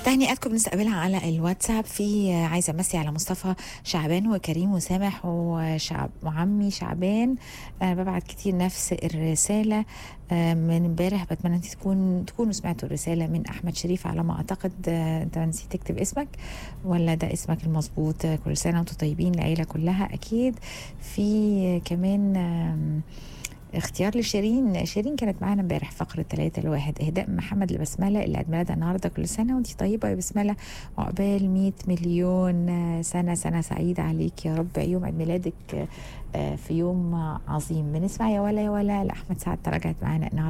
تهنئاتكم نستقبلها على الواتساب. في عايزة أمسي على مصطفى شعبان وكريم وسامح وعمي شعبان. ببعت كتير نفس الرسالة من امبارح. بتمنى انت تكونوا سمعتوا الرسالة من أحمد شريف على ما أعتقد. انت نسيت تكتب اسمك ولا ده اسمك المظبوط؟ كل سنة وانتم طيبين العيلة كلها أكيد. في كمان اختيار لشيرين. شيرين كانت معانا امبارح فقرة 3 لواحد. اهداء محمد لبسملة اللي عيد ميلادها النهارده. كل سنة وانتي طيبة يا بسملة، وعقبال 100 مليون سنة سعيدة عليك يا رب. يوم عيد ميلادك في يوم عظيم. بنسمع يا ولا يا ولا لأحمد سعد، تراجعت معانا النهارده.